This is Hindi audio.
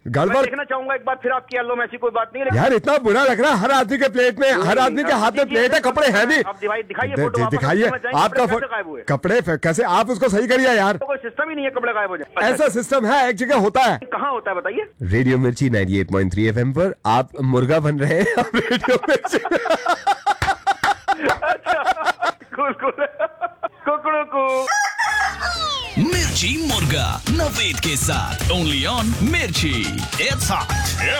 गल मैं देखना चाहूंगा एक बार फिर आपकी एल्बम, ऐसी कोई बात नहीं है। यार इतना बुरा लग रहा है, हर आदमी के प्लेट में, हर आदमी के हाथ में प्लेट है, कपड़े हैं भी। आप दिखाइए फोटो, दिखाइए आपका कपड़े कैसे, आप उसको सही करिए यार। कोई सिस्टम ही नहीं है कपड़े गायब हो जाए। ऐसा सिस्टम है, एक जगह होता है। कहाँ होता है बताइए? रेडियो मिर्ची 98.3 FM पर आप मुर्गा बन रहे हैं रेडियो मिर्ची। मिर्ची मुर्गा नवेद के साथ ओनली ऑन मिर्ची। It's hot.